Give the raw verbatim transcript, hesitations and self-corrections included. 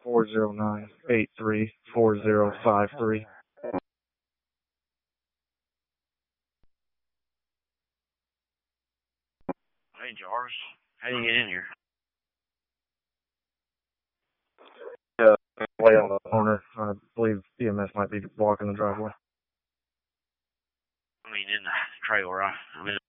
four zero nine, eight three four zero five three. Hey, Jarvis. How do you get in here? Yeah, way on the corner. I believe E M S might be blocking the driveway. I mean, in the trailer. I, I'm in